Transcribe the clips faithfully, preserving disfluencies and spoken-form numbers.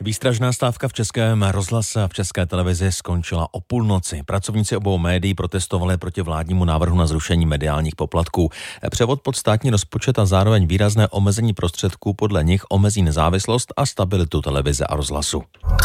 Výstražná stávka v Českém rozhlase a v České televizi skončila o půlnoci. Pracovníci obou médií protestovali proti vládnímu návrhu na zrušení mediálních poplatků. Převod pod státní rozpočet a zároveň výrazné omezení prostředků podle nich omezí nezávislost a stabilitu televize a rozhlasu.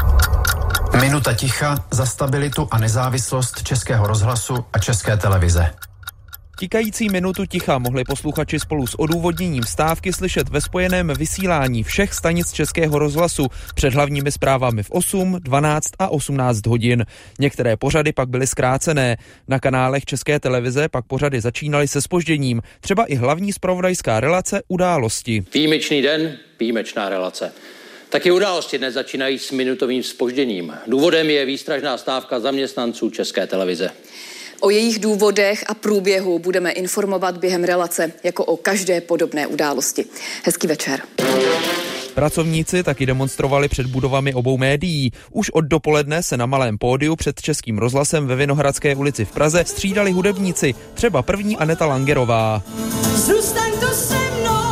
Minuta ticha za stabilitu a nezávislost Českého rozhlasu a České televize. Tikající minutu ticha mohli posluchači spolu s odůvodněním stávky slyšet ve spojeném vysílání všech stanic Českého rozhlasu před hlavními zprávami v osm, dvanáct a osmnáct hodin. Některé pořady pak byly zkrácené. Na kanálech České televize pak pořady začínaly se zpožděním, třeba i hlavní zpravodajská relace Události. Výjimečný den, výjimečná relace. Taky Události dnes začínají s minutovým zpožděním. Důvodem je výstražná stávka zaměstnanců České televize. O jejich důvodech a průběhu budeme informovat během relace, jako o každé podobné události. Hezký večer. Pracovníci taky demonstrovali před budovami obou médií. Už od dopoledne se na malém pódiu před Českým rozhlasem ve Vinohradské ulici v Praze střídali hudebníci, třeba první Aneta Langerová. Zůstaň tu se mnou.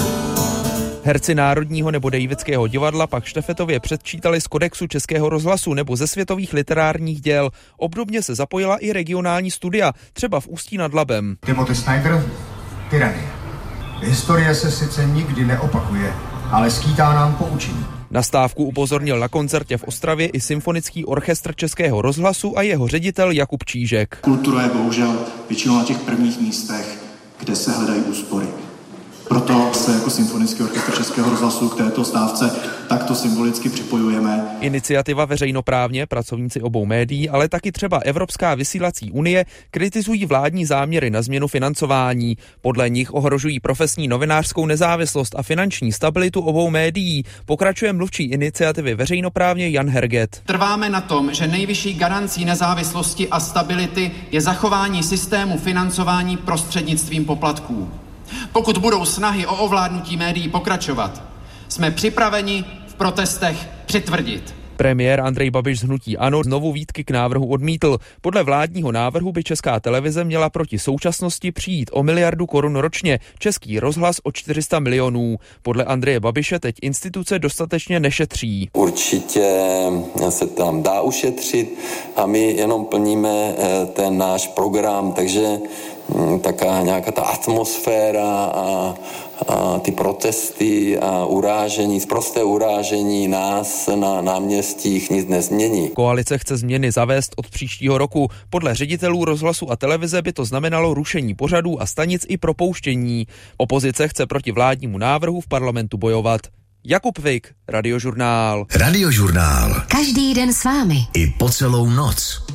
Herci Národního nebo Davidského divadla pak štafetově předčítali z kodexu Českého rozhlasu nebo ze světových literárních děl. Obdobně se zapojila i regionální studia, třeba v Ústí nad Labem. Timothy Snyder, Tyranie. Historie se sice nikdy neopakuje, ale skýtá nám poučení. Na stávku upozornil na koncertě v Ostravě i Symfonický orchestr Českého rozhlasu a jeho ředitel Jakub Čížek. Kultura je bohužel většinou na těch prvních místech, kde se hledají úspory. Proto se jako Symfonický orchestr Českého rozhlasu k této stávce takto symbolicky připojujeme. Iniciativa veřejnoprávně, pracovníci obou médií, ale taky třeba Evropská vysílací unie kritizují vládní záměry na změnu financování. Podle nich ohrožují profesní novinářskou nezávislost a finanční stabilitu obou médií. Pokračuje mluvčí iniciativy veřejnoprávně Jan Herget. Trváme na tom, že nejvyšší garancí nezávislosti a stability je zachování systému financování prostřednictvím poplatků. Pokud budou snahy o ovládnutí médií pokračovat, jsme připraveni v protestech přitvrdit. Premiér Andrej Babiš z hnutí ANO znovu výtky k návrhu odmítl. Podle vládního návrhu by Česká televize měla proti současnosti přijít o miliardu korun ročně, Český rozhlas o čtyři sta milionů. Podle Andreje Babiše teď instituce dostatečně nešetří. Určitě se tam dá ušetřit a my jenom plníme ten náš program, takže taká nějaká ta atmosféra a, a ty protesty a urážení, sprosté urážení nás na náměstích nic nezmění. Koalice chce změny zavést od příštího roku. Podle ředitelů rozhlasu a televize by to znamenalo rušení pořadů a stanic i propouštění. Opozice chce proti vládnímu návrhu v parlamentu bojovat. Jakub Vik, Radiožurnál. Radiožurnál. Každý den s vámi. I po celou noc.